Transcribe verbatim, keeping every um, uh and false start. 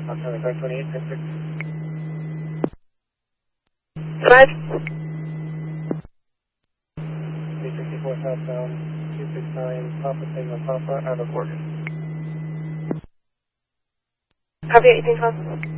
Montana five twenty-eight, ten six. Five. three sixty-four southbound, two six nine, Papa Sigma Papa, out of Oregon. Copy eighteen twelve.